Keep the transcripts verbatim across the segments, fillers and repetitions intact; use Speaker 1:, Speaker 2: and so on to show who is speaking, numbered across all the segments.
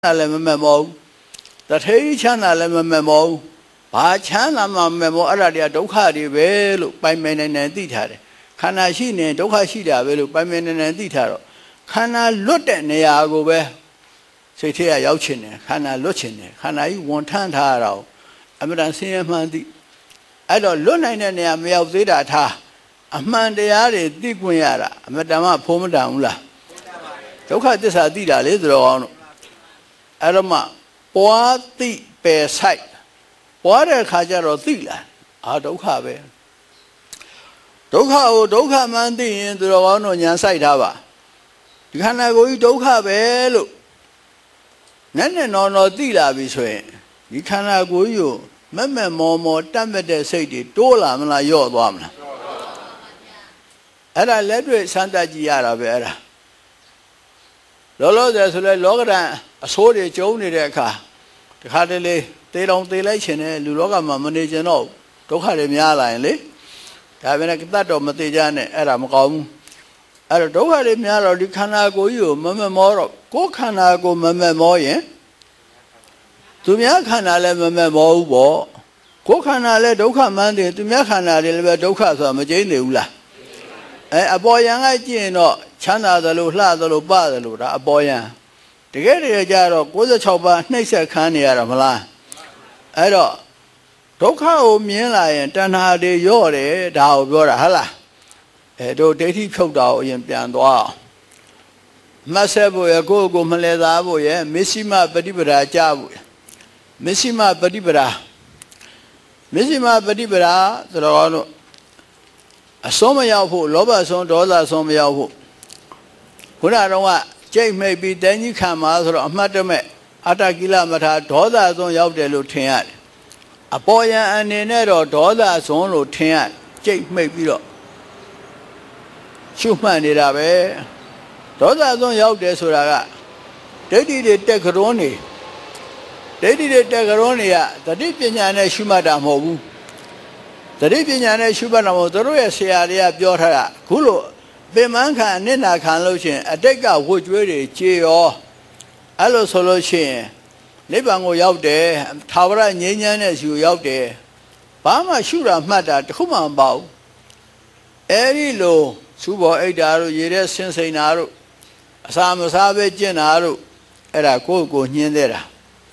Speaker 1: လည်းမမဲ့မောတထေးချမ်းသာလည်းမမဲ့မောဘာချမ်းသာမှမမဲ့မောအဲ့ဒါတွေကဒုက္ခတွေပဲလို့ပိုင်ပိုင်နိုင်နိုင်သိထားတယ်ခန္ဓာရှိနေဒုက္ခရှိတာပဲလို့ပိုင်ပိုင်နိုင်နိုင်သိထားတော့ခန္ဓာလွတ်တဲ့နေရာကိုပဲစိတ်ထဲကရောက်ချင်တယ်ခန္ဓာလွတ်ချင်တယ်ခန္ဓာကြီးဝန်ထမ်းထားရအောင်အမှန်တန်ဆင်းရဲမှန်သိအဲ့တော့လွတ်နိုင်တဲ့နေရာမရောက်သေးတာထားအမှန်တရားတွေသိခွင့်ရတာအမှန်တန်မှဖိုးမတန်ဘူးလားဒုက္ခသစ္စာသိတာလေသူတော်ကောင်းတို့အဲ့တော့မှပွားသိပယ်ဆိုင်ပွားတဲ့ခါကျတော့သိလာအာဒုက္ခပဲဒုက္ခကိုဒုက္ခမှန်သိရင်သူတော်ကောင်းတို့ညာဆိုင်ထားပါဒီခန္ဓာကိုယ်ကြီးဒုက္ခပဲလို့နည်းနည်းနော်နော်သိလာပြီဆိုရင်ဒီခန္ဓာကိုယ်ကြီးကိုမက်မက်မောမောတတ်မဲ့တဲ့စိတ်တွေတိုးလာမလားယော့သွားမလားအဲ့ဒါလက်တွေ့စမ်းသပ်ကြည့်ရတာပဲအဲ့ဒါလောလောဆယ်ဆိုလဲလောကဓာတ်အဆိုးတွေကျုံနေတဲ့အခါတခါတလေသေတော်သေလိုက်ရှင်တဲ့လူလောကမှာမနေကြတော့ဒုက္ခတွေများလာရင်လေဒါပဲနဲ့တတ်တော်မသေးကြနဲ့အဲ့ဒါမကောင်းဘူးအဲ့တော့ဒုက္ခတွေများတော့ဒီခန္ဓာကိုယ်ကြီးကိုမမမောတော့ကိုယ်ခန္ဓာကိုမမမောရင်သူများခန္ဓာလည်းမမမောဘူးပေါ့ကိုယ်ခန္ဓာလည်းဒုက္ခမှန်းတယ်သူများခန္ဓာတွေလည်းပဲဒုက္ခဆိုတာမကျိန်းနေဘူးလားအဲအပေါ်ယံကကြည့်ရင်တော့ချမ်းသာသလိုလှသလိုပသလိုဒါအပေါ်ယံတကယ်တကယ်ကြတော့၉၆ပါးနှိမ့်ဆက်ခံနေရတာမလားအဲ့တော့ဒုက္ခကိုမြင်လာရင်တဏှာတွေရော့တယ်ဒါကိုပြောတာဟုတ်လားအဲတို့ဒိဋ္ဌိဖြုတ်တာကိုအရင်ပြန်သွားအောင်မတ်ဆက်ဖို့ရကိုယ့်ကိုမလဲသားဖို့ရမစ္စည်းမပฏิပဒါကြဖို့မစ္စည်းမပฏิပဒါမစ္စည်းမပฏิပဒါဆိုတော့အဆုံးမရောက်ဖို့လောဘဆုံးဒေါသဆုံးမရောက်ဖို့ခုနကတော့ကြိတ်မိတ်ပြီးတန်းကြီးခံမှာဆိုတော့အမှတ်တမဲ့အတ္တကိလမထာဒေါသဆုံးရောက်တယ်လို့ထင်ရတယ်အပေါ်ယံအနေနဲ့တော့ဒေါသဆုံးလို့ထင်ရကြိတ်မိတ်ပြီးတော့ရှုမှတ်နေတာပဲဒေါသဆုံးရောက်တယ်ဆိုတာကဒိဋ္ဌိတွေတက်ကြွနေဒိဋ္ဌိတွေတက်ကြွနေရတတိပညာနဲ့ရှုမှတ်တာမဟုတ်ဘူးတတိပညာနဲ့ရှုမှတ်တာမဟုတ်သူတို့ရဲ့ဆရာတွေကပြောထားတာခုလို့ပင်မခံအနစ်နာခံလို့ရှိရင်အတိတ်ကဝှကျွေးတွေကြေရောအဲ့လိုဆိုလို့ရှိရင်နိဗ္ဗာန်ကိုရောက်တယ်သာဝရငြိမ်းချမ်းတဲ့စီကိုရောက်တယ်ဘာမှရှုတာမှတ်တာတခုမှမပေါ့အဲ့ဒီလိုသုဘောအိတ်တာတို့ရေတဲ့ဆင်းစိန်တာတို့အစာမစားပဲကျင့်တာတို့အဲ့ဒါကိုယ့်ကိုညှင်းသေးတာ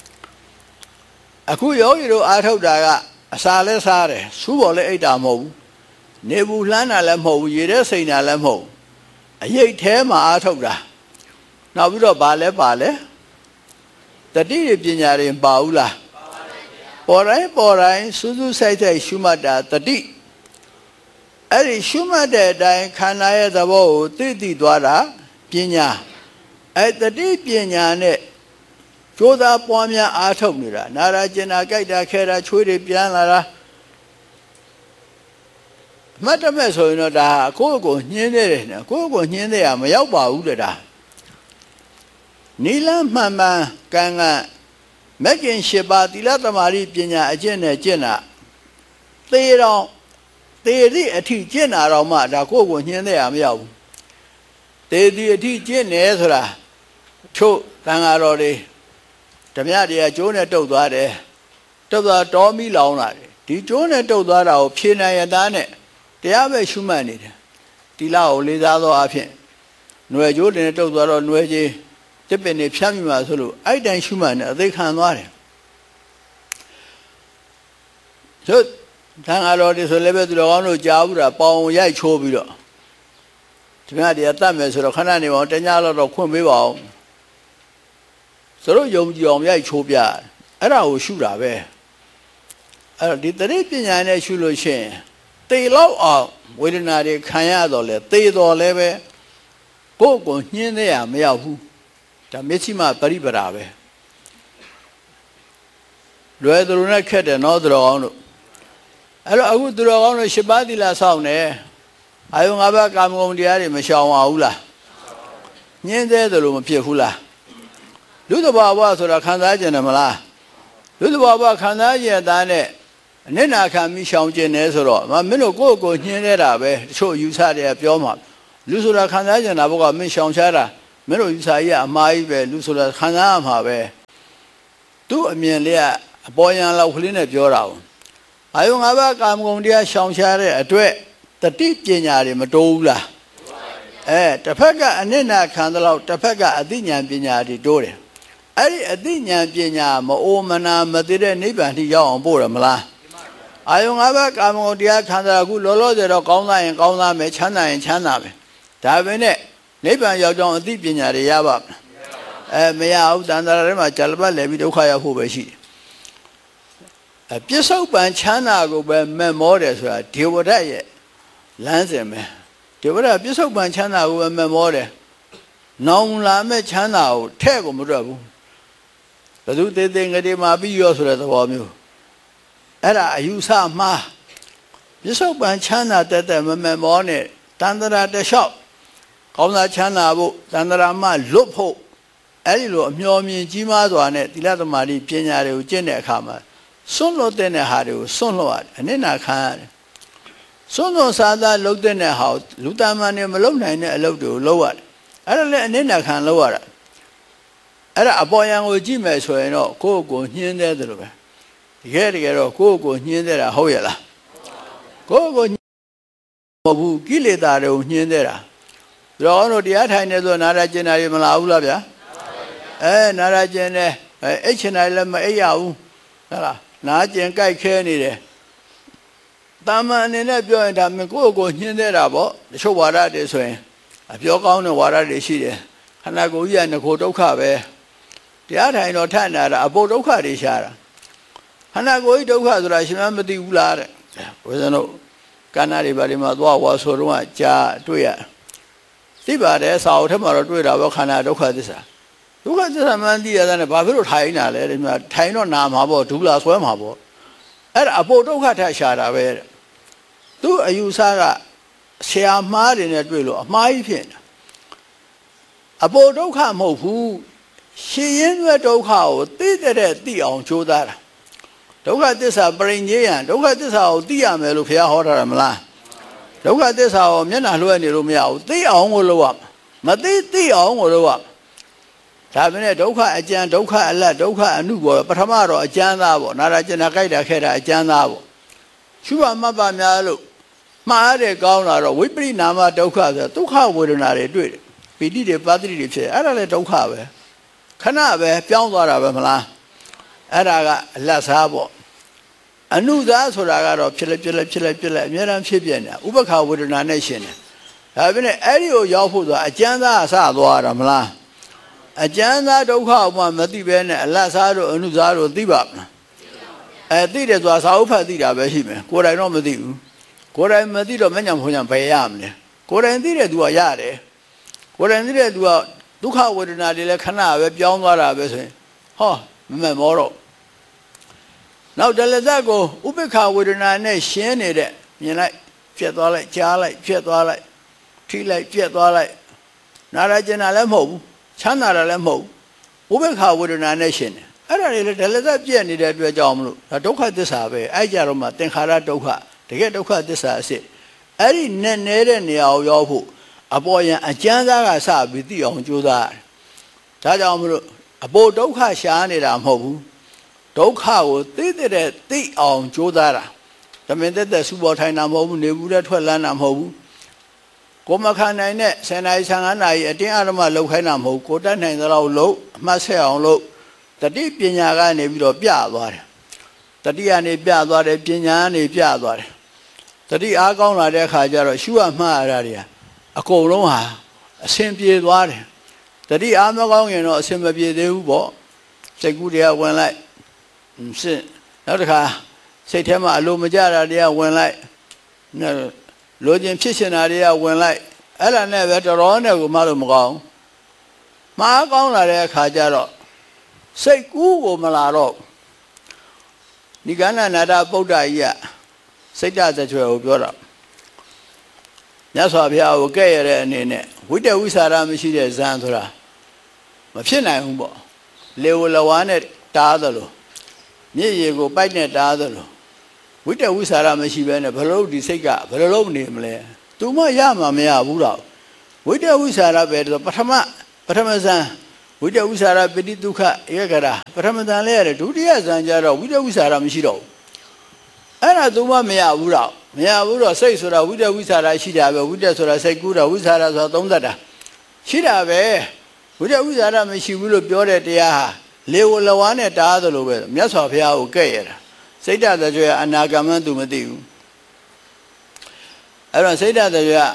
Speaker 1: အခုယောဂီတို့အားထုတ်တာကအစာလဲစားတယ်သုဘောလဲအိတ်တာမဟုတ်ဘူးနေဘူးလှမ်းတာလည်းမဟုတ်ဘူးရေတဲ့စိန်တာလည်းမဟုတ်အရိတ်ထဲမှာအားထုတ်တာနောက်ပြီးတော့ဘာလဲပါလဲတတိပညာတွေပါဘူးလားပေါ်တိုင်းပေါ်တိုင်းစူးစူးဆိုင်ဆိုင်ရှုမှတ်တာတတိအဲ့ဒီရှုမှတ်တဲ့အတိုင်းခန္ဓာရဲ့သဘောကိုသိသိသွားတာပညာအဲ့တတိပညာနဲ့ကြိုးစားပွားများအားထုတ်နေတာနာရာကျင်နာကြိုက်တာခဲတာချွေးတွေပြန်လာတာမှတ်တမဲ့ဆိုရင်တော့ဒါကိုယ့်ကိုညှင်းနေတယ်နော်ကိုယ့်ကိုညှင်းနေရမရောက်ပါဘူးတဲ့ဒါနိလမှန်မှန်ကံကမဂ်ကင်၈ပါးသီလသမารိပညာအကျင့်နဲ့ကျင့်တာသေတော့သေသည့်အထိကျင့်တာတော့မှဒါကိုယ့်ကိုညှင်းနေရမရောက်ဘူးသေသည့်အထိကျင့်နေဆိုတာချို့တန်ဃာတော်တွေဓမြတွေကကျိုးနဲ့တုတ်သွားတယ်တုတ်သွားတော်မီလောင်လာတယ်ဒီကျိုးနဲ့တုတ်သွားတာကိုဖြေနိုင်ရသားနဲ့တရားပဲရှုမှတ်နေတယ်တိလကိုလေးစားသောအဖြစ်ຫນွယ်ကျိုးတင်တုတ်သွားတော့ຫນွယ်ကြီးတစ်ပင်နေဖြတ်မိမှာဆိုလို့အဲ့တိုင်ရှုမှတ်နေအသိခံသွားတယ်ဆိုတန်ဃာတော်တွေဆိုလည်းပဲသူတော်ကောင်းတို့ကြားဘူးတာပေါင်ရိုက်ချိုးပြီးတော့ဒီမြတ်တွေကတတ်မယ်ဆိုတော့ခဏနေပါအောင်တညတော့ခွင့်ပေးပါအောင်ဆိုတော့ယုံကြည်အောင်ရိုက်ချိုးပြအဲ့ဒါကိုရှုတာပဲအဲ့တော့ဒီတတိပညာနဲ့ရှုလို့ရှိရင်သေလောက်အောင်ဝေဒနာတွေခံရတော့လေသေတော်လည်းပဲကိုယ့်ကိုညှင်းသေးရမရောက်ဘူးဒါမျက်စိမှပရိပဒါပဲလွယ်သူတို့နဲ့ခက်တယ်နော်သူတော်ကောင်းတို့အဲ့တော့အခုသူတော်ကောင်းတို့ရှစ်ပါးသီလစောင့်နေအာယုံငါးပါးကာမဂုဏ်တရားတွေမရှောင်ပါဘူးလားညှင်းသေးတယ်လို့မဖြစ်ဘူးလားလူတဘာဝဆိုတာခံစားကြတယ်မလားလူတဘာဝခံစားရတဲ့နဲ့အနစ်နာခံပြီးရှောင်ကျင်နေဆိုတော့မင်းတို့ကိုယ့်ကိုညှင်းနေတာပဲတချို့ယူဆတယ်ပြောမှာလူဆိုတာခံစားကြတာဘုကမင်းရှောင်ရှားတာမင်းတို့ယူဆကြီးကအမှားကြီးပဲလူဆိုတာခံစားရမှာပဲသူ့အမြင်လေးကအပေါ်ယံလောက်ကလေးနဲ့ပြောတာဘူးအာယုံ၅ပါးကာမဂုဏ်တရားရှောင်ရှားတဲ့အတွက်တတိပညာတွေမတိုးဘူးလားအဲတစ်ဖက်ကအနစ်နာခံသလောက်တစ်ဖက်ကအသိဉာဏ်ပညာတွေတိုးတယ်အဲ့ဒီအသိဉာဏ်ပညာမအိုမနာမသိတဲ့နိဗ္ဗာန်ထိရောက်အောင်ပို့ရမလားအာယုံ၅ပါးကာမဂုဏ်တရားခံတာအခုလောလောဆယ်တော့ကောင်းသားရင်ကောင်းသားမယ်ချမ်းသာရင်ချမ်းသာမယ်ဒါပဲနဲ့နိဗ္ဗာန်ရောက်ကြောင်းအသိပညာတွေရပါ့မလားအဲမရဘူးတန်ត្រာထဲမှာဇလပတ်လဲပြီးဒုက္ခရောက်ဖို့ပဲရှိတယ်အပြစ္ဆုတ်ပံချမ်းသာကိုပဲမက်မောတယ်ဆိုတာဒေဝဒတ်ရဲ့လမ်းစဉ်ပဲဒေဝဒတ်ပြစ္ဆုတ်ပံချမ်းသာကိုပဲမက်မောတယ်နောင်လာမဲ့ချမ်းသာကိုထဲ့ကိုမတွက်ဘူးဘယ်သူသေးသေးငရေမာပြီးရောဆိုတဲ့သဘောမျိုးအဲ့ဒါအယူဆမှားပြစ္ဆုတ်ပံချမ်းသာတက်တက်မမက်မောနဲ့တန်ត្រာတလျှောက်ကောင်းစားချမ်းသာဖို့တန်ត្រာမှလွတ်ဖို့အဲ့ဒီလိုအမျှော်မြင်ကြီးမားစွာနဲ့သီလသမာဓိပညာတွေကိုကျင့်တဲ့အခါမှာစွန့်လွတ်တဲ့ဟာတွေကိုစွန့်လွတ်ရတယ်အနစ်နာခံရတယ်စွန့်လွတ်စားသားလုပ်တဲ့ဟာလူတမန်တွေမလုပ်နိုင်တဲ့အလုပ်တွေကိုလုပ်ရတယ်အဲ့ဒါလည်းအနစ်နာခံလုပ်ရတာအဲ့ဒါအပေါ်ယံကိုကြည့်မယ်ဆိုရင်တော့ကိုယ့်ကိုညှင်းသေးတယ်လို့ပဲတကယ်တကယ်တော့ကိုယ့်ကိုညှင်းသေးတာဟုတ်ရဲ့လားကိုယ့်ကိုမဟုတ်ဘူးကိလေသာတွေကိုညှင်းသေးတာတော့တို့တရားထိုင်နေဆိုနာရကျင်တာတွေမလာဘူးလားဗျာအဲနာရကျင်တယ်အိတ်ချင်တယ်လည်းမအိပ်ရဘူးဟုတ်လားနာကျင်ကြိုက်ခဲနေတယ်တာမန်အနေနဲ့ပြောရင်ဒါမင်းကိုယ့်ကိုညှင်းသေးတာပေါ့တချို့ဝါဒတွေဆိုရင်အပြောကောင်းတဲ့ဝါဒတွေရှိတယ်ခန္ဓာကိုယ်ကြီးကငကိုဒုက္ခပဲတရားထိုင်တော့ထပ်နေတာအပုဒ်ဒုက္ခတွေရှားတာခန္ဓာကိုယ်ကြီးဒုက္ခဆိုတာရှင်မမသိဘူးလားတဲ့ဘုရားတို့ကဏ္ဍတွေဘာတွေမှာသွားဝါဆိုတော့ကြာတွေ့ရသိပါတယ်စာအုပ်ထဲမှာတော့တွေ့တာပဲခန္ဓာဒုက္ခသစ္စာဒုက္ခသစ္စာမှန်သိရတဲ့ဘာဖြစ်လို့ထိုင်နေတာလဲဒီမှာထိုင်တော့နာမှာပေါ့ဒုလာဆွဲမှာပေါ့အဲ့ဒါအပုဒ်ဒုက္ခထပ်ရှားတာပဲတဲ့သူအယူဆကဆရာမှားတယ်နဲ့တွေ့လို့အမှားကြီးဖြစ်နေတာအပုဒ်ဒုက္ခမဟုတ်ဘူးရှင်ရင်းရဲ့ဒုက္ခကိုသိတဲ့သိအောင်ကြိုးစားတာဒုက္ခသစ္စာပရိညေယံဒုက္ခသစ္စာကိုသိရမယ်လို့ဘုရားဟောထားတယ်မလားဒုက္ခသစ္စာကိုမျက်နှာလွှဲနေလို့မရဘူးသိအောင်ကိုလုပ်ရမသိသိအောင်ကိုလုပ်ရဒါပဲနဲ့ဒုက္ခအကျဉ်းဒုက္ခအလတ်ဒုက္ခအနုပေါ်ပထမတော့အကျဉ်းသားပေါ့နာရကျင်နာကြိုက်တာခဲ့တာအကျဉ်းသားပေါ့ရှုပါမှတ်ပါများလို့မှားတယ်ကောင်းလာတော့ဝိပရိနာမဒုက္ခဆိုဒုက္ခဝေဒနာတွေတွေ့တယ်ပီတိတွေပါတိတွေဖြစ်အဲ့ဒါလည်းဒုက္ခပဲခဏပဲပြောင်းသွားတာပဲမလားအဲ့ဒါကအလတ်စားပေါ့အနုသားဆိုတာကတော့ဖြစ်လက်ဖြစ်လက်ဖြစ်လက်ဖြစ်လက်အများအားဖြင့်ဖြစ်နေတာဥပ္ပခဝေဒနာနဲ့ရှင်တယ်ဒါပေမဲ့အဲ့ဒီကိုရောက်ဖို့ဆိုတာအကျဉ်းသားအစသွားတာမလားအကျဉ်းသားဒုက္ခဥပမသိပဲနဲ့အလတ်စားတို့အနုသားတို့သိပါမလားအဲသိတယ်ဆိုတာစာဥဖတ်သိတာပဲရှိမယ်ကိုယ်တိုင်တော့မသိဘူးကိုယ်တိုင်မသိတော့မညံဖုံညံဘယ်ရမလဲကိုယ်တိုင်သိတဲ့သူကရတယ်ကိုယ်တိုင်သိတဲ့သူကဒုက္ခဝေဒနာတွေလည်းခဏပဲပြောင်းသွားတာပဲဆိုရင်ဟောမမမောတော့နောက်တလက်သက်ကိုဥပိ္ပခဝေဒနာနဲ့ရှင်းနေတဲ့မြင်လိုက်ပြက်သွားလိုက်ကြားလိုက်ပြက်သွားလိုက်ထိလိုက်ပြက်သွားလိုက်နာရကျင်တာလည်းမဟုတ်ဘူးချမ်းသာတာလည်းမဟုတ်ဘူးဥပိ္ပခဝေဒနာနဲ့ရှင်းတယ်အဲ့ဒါတွေလည်းတလက်သက်ပြက်နေတဲ့အတွက်ကြောင့်မလို့ဒါဒုက္ခသစ္စာပဲအဲ့ကြတော့မှသင်္ခါရဒုက္ခတကယ်ဒုက္ခသစ္စာအစစ်အဲ့ဒီနဲ့နေတဲ့နေရာကိုရောက်ဖို့အပေါ်ယံအကျဉ်းသားကစပြီးသိအောင်ကြိုးစားတယ်ဒါကြောင့်မလို့အပေါ်ဒုက္ခရှားနေတာမဟုတ်ဘူးဒုက္ခကိုသိတဲ့သိအောင်ကြိုးစားတာတမင်သက်သက်စူပေါ်ထိုင်တာမဟုတ်ဘူးနေဘူးတဲ့ထွက်လန်းတာမဟုတ်ဘူးကိုမခံနိုင်တဲ့ဆယ်နာရီဆယ်ငါးနာရီအတင်းအဓမ္မလှုပ်ခိုင်းတာမဟုတ်ကိုတတ်နိုင်သလောက်လှုပ်အမှတ်ဆက်အောင်လှုပ်တတိပညာကနေပြီးတော့ပြသွားတယ်တတိကနေပြသွားတယ်ပညာကနေပြသွားတယ်တတိအားကောင်းလာတဲ့အခါကျတော့ရှုရမှတ်ရတာတွေအကုန်လုံးဟာအဆင်ပြေသွားတယ်တတိအားမကောင်းရင်တော့အဆင်မပြေသေးဘူးပေါ့စိတ်ကူးတွေကဝင်လိုက်စစ်နောက်တစ်ခါစိတ်ထဲမှာအလိုမကျတာတွေကဝင်လိုက်လိုချင်ဖြစ်ချင်တာတွေကဝင်လိုက်အဲ့ဒါနဲ့ပဲတော်တော်နဲ့ကိုမှလို့မကောင်းမှားကောင်းလာတဲ့အခါကျတော့စိတ်ကူးကိုမလာတော့နိဂန္ဓနာတပုဒ္ဒကြီးကစိတ်တသကြွယ်ကိုပြောတာမြတ်စွာဘုရားကိုကဲ့ရတဲ့အနေနဲ့ဝိတ္တဝိသရာမရှိတဲ့ဇန်ဆိုတာမဖြစ်နိုင်ဘူးပေါ့လေဝလဝါနဲ့တားသလိုမြစ်ရေကိုပိုက်နဲ့တားသလိုဝိတ္တဝိသရာမရှိဘဲနဲ့ဘယ်လိုဒီစိတ်ကဘယ်လိုလုပ်နေမလဲသူမရမှာမရဘူးတော့ဝိတ္တဝိသရာပဲဆိုပထမပထမဇန်ဝိတဝိစာရပတိဒုက္ခဧကရာပထမတန်လေးရတယ်ဒုတိယဇန်ကြတော့ဝိတဝိစာရမရှိတော့ဘူးအဲ့ဒါသုံးပါမရဘူးတော့မရဘူးတော့စိတ်ဆိုတာဝိတဝိစာရရှိတာပဲဝိတဆိုတာစိတ်ကူးတာဝိစာရဆိုတာသုံးသက်တာရှိတာပဲဝိတဝိစာရမရှိဘူးလို့ပြောတဲ့တရားဟာလေဝလဝါနဲ့တားသလိုပဲမြတ်စွာဘုရားကိုကဲ့ရတာစိတ်ဓာတ်ကြွယ်အနာဂမန်သူမသိဘူးအဲ့တော့စိတ်ဓာတ်ကြွယ်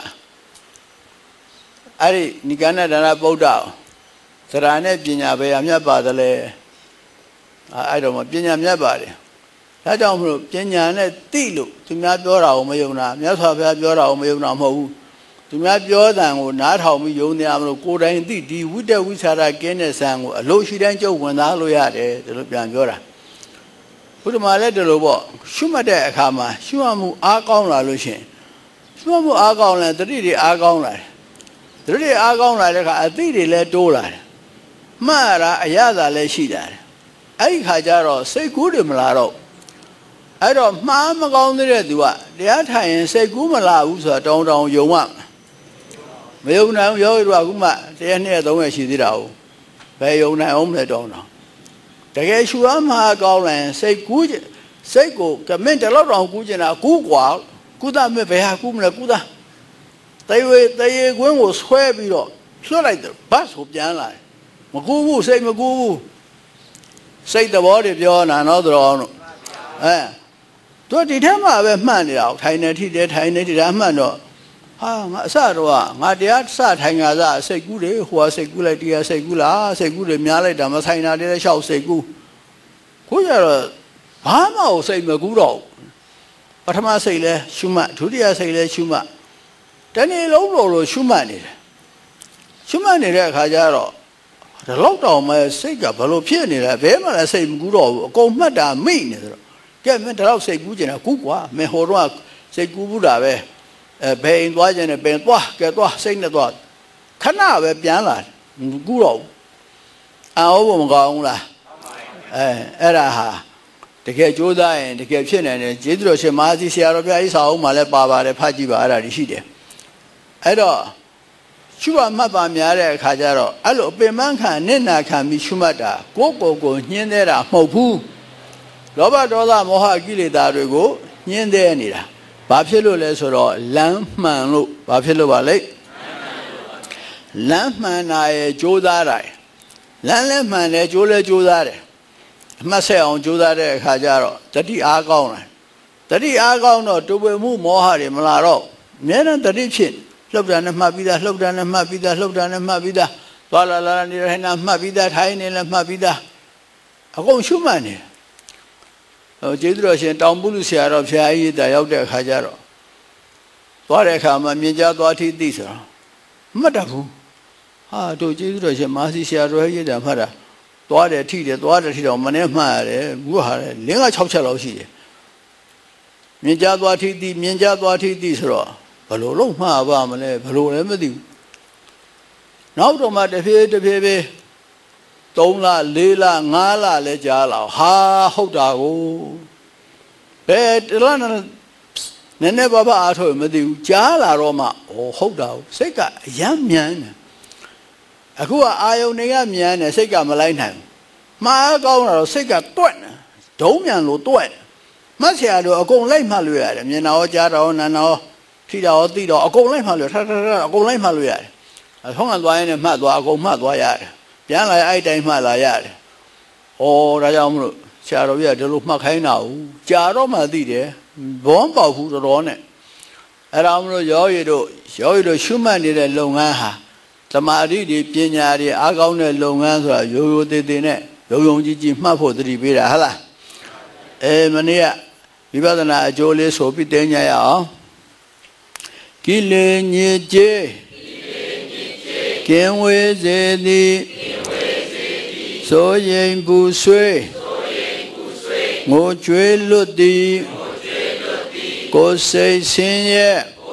Speaker 1: အဲ့ဒီနိကန္နဒါနဗုဒ္ဓသရနဲ့ပညာပဲအမြတ်ပါတယ်လေအဲ့တော့ပညာမြတ်ပါတယ်ဒါကြောင့်မလို့ပညာနဲ့သိလို့သူများပြောတာကိုမယုံတာမြတ်စွာဘုရားပြောတာကိုမယုံတာမဟုတ်ဘူးသူများပြောတဲ့ကိုနားထောင်ပြီးယုံနေရမလို့ကိုယ်တိုင်သိဒီဝိတ္တဝိသရာကင်းတဲ့ဆံကိုအလို့ရှိတိုင်းကြုတ်ဝင်သားလို့ရတယ်ဒီလိုပြန်ပြောတာဘုရားမှာလည်းဒီလိုပေါ့ရှုမှတ်တဲ့အခါမှာရှုမှတ်မှုအားကောင်းလာလို့ရှိရင်ရှုမှတ်မှုအားကောင်းလဲတတိတွေအားကောင်းလာတယ်တတိတွေအားကောင်းလာတဲ့အခါအသိတွေလည်းတိုးလာတယ်မှားတာအရသာလည်းရှိလာတယ်အဲ့ဒီခါကျတော့စိတ်ကူးတွေမလာတော့အဲ့တော့မှားမကောင်းတဲ့သူကတရားထိုင်ရင်စိတ်ကူးမလာဘူးဆိုတာတောင်းတောင်းယုံရမယုံနိုင်ဘူးယောဂီတို့ကခုမှတရားနှစ်ရက်သုံးရက်ရှိသေးတာဟုတ်ဘယ်ယုံနိုင်အောင်လဲတောင်းတောင်းတကယ်ရှုရမှာကောင်းရင်စိတ်ကူးစိတ်ကိုကမင်းတလောက်တောင်ကူးကျင်တာကူးกว่าကုသမဲ့ဘယ်ဟာကူးမလဲကုသတေဝေတေကွင်းကိုဆွဲပြီးတော့လွှတ်လိုက်တယ်ဘတ်ဆိုပြန်လာတယ်မကူဘူးစိတ်မကူဘူးစိတ်သဘောတွေပြောနာတော့တော်အောင်လို့အဲသူဒီထက်မှပဲမှတ်နေတာထိုင်နေထိတယ်ထိုင်နေထိတာမှတ်တော့ဟာငါအစတော့ငါတရားစထိုင်ငါစားစိတ်ကူးတယ်ဟိုကစိတ်ကူးလိုက်တရားစိတ်ကူးလားစိတ်ကူးတယ်များလိုက်တာမဆိုင်တာတည်းလျှောက်စိတ်ကူးကိုကြတော့ဘာမှစိတ်မကူးတော့ပထမစိတ်လဲရှုမှတ်ဒုတိယစိတ်လဲရှုမှတ်တနေ့လုံးလို့လို့ရှုမှတ်နေတယ်ရှုမှတ်နေတဲ့အခါကျတော့ဒီလောက်တောင်မှစိတ်ကဘလို့ဖြစ်နေလဲဘယ်မှလည်းစိတ်မကူးတော့ဘူးအကုန်မှတ်တာမိနေဆိုတော့ကဲမင်းဒီလောက်စိတ်ကူးကျင်တာကူးကွာမင်းဟိုတော့စိတ်ကူးဘူးတာပဲအဲဘယ်အိမ်သွားကျင်တယ်ဘယ်သွားကဲသွားစိတ်နဲ့သွားခဏပဲပြန်လာကူးတော့အော်ဘုံမကောင်းဘူးလားအဲအဲ့ဒါဟာတကယ်ကြိုးစားရင်တကယ်ဖြစ်နိုင်တယ်ကျေးဇူးတော်ရှင်မဟာစီဆရာတော်ဘုရားကြီးစာအုပ်မှာလည်းပါပါတယ်ဖတ်ကြည့်ပါအဲ့ဒါတွေရှိတယ်အဲ့တော့ရှုမှတ်ပါများတဲ့အခါကျတော့အဲ့လိုအပင်ပန်းခံနစ်နာခံပြီးရှုမှတ်တာကိုယ်ကိုယ်ကိုညှင်းသေးတာမဟုတ်ဘူးလောဘဒေါသမောဟကိလေသာတွေကိုညှင်းသေးနေတာဘာဖြစ်လို့လဲဆိုတော့လမ်းမှန်လို့ဘာဖြစ်လို့ပါလဲလမ်းမှန်တာရဲ့ကြိုးစားတာလမ်းလည်းမှန်တယ်ကြိုးလည်းကြိုးစားတယ်အမှတ်ဆက်အောင်ကြိုးစားတဲ့အခါကျတော့တတိအားကောင်းတယ်တတိအားကောင်းတော့တူပွေမှုမောဟတွေမလာတော့အများနဲ့တတိဖြစ်လှုပ်တာနဲ့မှတ်ပြီးသားလှုပ်တာနဲ့မှတ်ပြီးသားလှုပ်တာနဲ့မှတ်ပြီးသားသွားလာလာနေထိုင်တာမှတ်ပြီးသားထိုင်နေလည်းမှတ်ပြီးသားအကုန်ရှုမှတ်နေဟိုကျေးဇူးတော်ရှင်တောင်ပုလူဆရာတော်ဖျားကြီးတာရောက်တဲ့အခါကျတော့သွားတဲ့အခါမှာမြင်ကြသွားထိသိဆိုတော့မှတ်တတ်ဘူးဟာတို့ကျေးဇူးတော်ရှင်မာစီဆရာတော်ကြီးတာမှတ်တာသွားတယ်ထိတယ်သွားတယ်ထိတော့မနေ့မှတ်ရတယ်ဘူးဟာလေလင်းက၆ချက်လောက်ရှိတယ်မြင်ကြသွားထိသိမြင်ကြသွားထိသိဆိုတော့ဘယ်လိုလုံးမှားပါမလဲဘယ်လိုလဲမသိဘူးနောက်တော့မှတဖြည်းတဖြည်းဖြည်းသုံးလလေးလငါးလလဲကြာလာဟာဟုတ်တာကိုဘယ်တလားနည်းနည်းဘာဘာအားထုတ်မသိဘူးကြာလာတော့မှဩဟုတ်တာကိုစိတ်ကအယမ်းမြန်တယ်အခုကအာယုန်တွေကမြန်တယ်စိတ်ကမလိုက်နိုင်ဘူးမှားကောင်းတာတော့စိတ်ကတွက်တယ်ဒုံးမြန်လို့တွက်တယ်မဆရာတို့အကုန်လိုက်မှလွှဲရတယ်မြင်တော့ကြားတော့နားတော့ထိတော့သိတော့အကုန်လိုက်မှလွှဲထထထအကုန်လိုက်မှလွှဲရတယ်အဆုံးကသွားရင်လည်းမှတ်သွားအကုန်မှတ်သွားရတယ်ပြန်လာအဲ့တိုင်းမှလာရတယ်။ဩဒါကြောင့်မလို့ဆရာတော်ကြီးကဒီလိုမှတ်ခိုင်းတာဘူး။ကြာတော့မှသိတယ်။ဘောပေါက်ဘူးတော်တော်နဲ့။အဲ့ဒါမလို့ရောရည်တို့ရောရည်တို့ရှုမှတ်နေတဲ့လုပ်ငန်းဟာသမာဓိတွေပညာတွေအားကောင်းတဲ့လုပ်ငန်းဆိုတာရိုးရိုးသေးသေးနဲ့ယုံယုံကြည်ကြည်မှတ်ဖို့သတိပေးတာဟုတ်လား။အဲမနေ့ကဝိပဿနာအကျိုးလေးဆိုပြီးတင်းကြရအောင်။ကိလေညစ်ကြေးကင်းဝေးစေသည်ဆိုရင်ပူဆွေးငိုကြွေးလွတ်သည်ကိုယ်စိတ်ဆင်းရဲ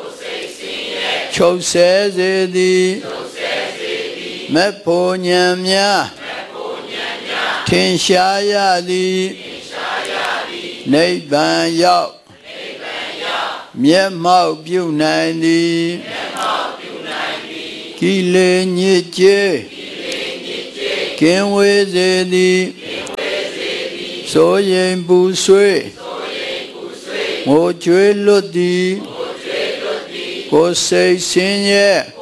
Speaker 1: ချုပ်ဆဲစေသည်မဲ့ဖို့ဉာဏ်များထင်ရှားရသည်နိဗ္ဗာန်ရောက်မျက်မှောက်ပြုနိုင်သည်ကိလေညစ်ကြေးကင်းဝေးစေသည်ဆိုရင်ပူဆွေးငိုကြွေးလွတ်သည်ကိုယ်စိတ်ဆင်းရဲ